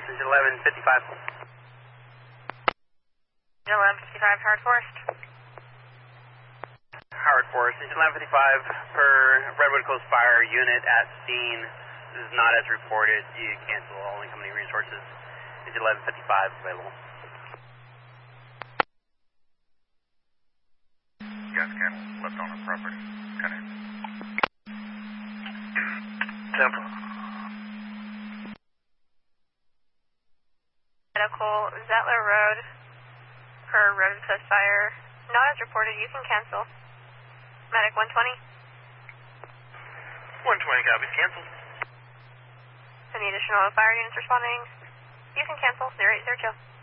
engine 1155. 1155, Howard Forest. Howard Forest, engine 1155 per Redwood Coast Fire unit at scene. This is not as reported. You cancel all incoming resources. Engine 1155 available. Gas can left on the property. Connect. Temple. Medical, Zettler Road, per Redwood Coast Fire. Not as reported, you can cancel. Medic 120. 120 copies, canceled. Any additional fire units responding? You can cancel, 080.